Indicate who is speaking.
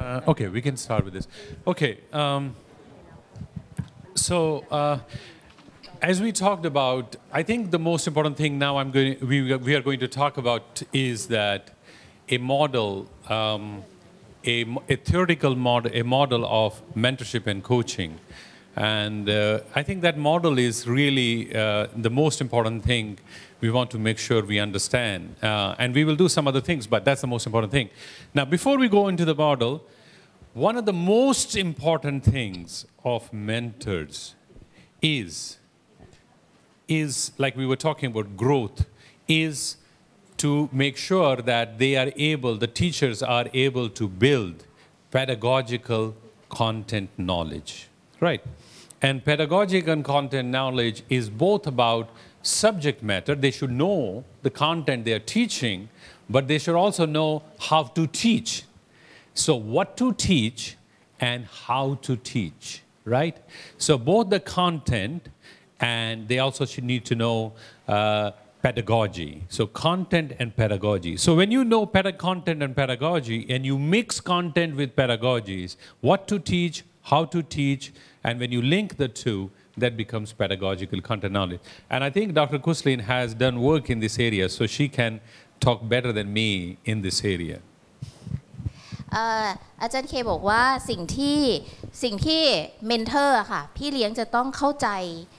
Speaker 1: Okay, we can start with this. Okay, as we talked about, I think the most important thing now we are going to talk about is that a model, a theoretical model, a model of mentorship and coaching. And I think that model is really the most important thing we want to make sure we understand. And we will do some other things, but that's the most important thing. Now, before we go into the model, one of the most important things of mentors is like we were talking about growth, is to make sure that the teachers are able to build pedagogical content knowledge, right? And pedagogical and content knowledge is both about subject matter. They should know the content they are teaching, but they should also know how to teach. So what to teach and how to teach, right? So both the content and they also should need to know pedagogy. So content and pedagogy. So when you know content and pedagogy and you mix content with pedagogies, what to teach, how to teach, and when you link the two, that becomes pedagogical content knowledge. And I think Dr. Kuslin has done work in this area, so she can talk better than me in this area.
Speaker 2: อาจารย์เคบอกว่าสิ่งที่เมนเทอร์ค่ะพี่เลี้ยงจะต้องเข้าใจ